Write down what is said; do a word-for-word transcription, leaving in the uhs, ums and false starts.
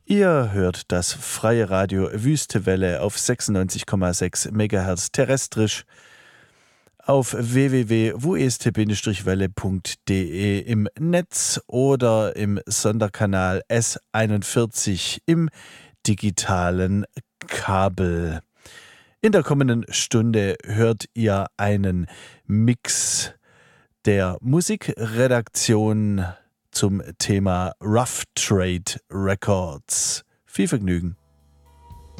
Ihr hört das freie Radio Wüstewelle auf sechsundneunzig Komma sechs Megahertz terrestrisch auf w w w punkt w u e s t welle punkt d e im Netz oder im Sonderkanal S einundvierzig im digitalen Kabel. In der kommenden Stunde hört ihr einen Mix der Musikredaktion zum Thema Rough Trade Records. Viel Vergnügen.